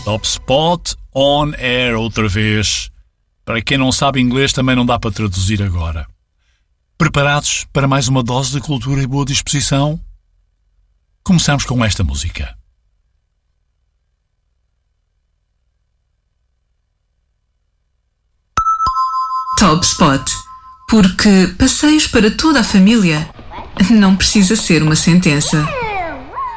Top Spot on air outra vez. Para quem não sabe inglês, também não dá para traduzir agora. Preparados para mais uma dose de cultura e boa disposição? Começamos com esta música. Top Spot. Porque passeios para toda a família não precisa ser uma sentença.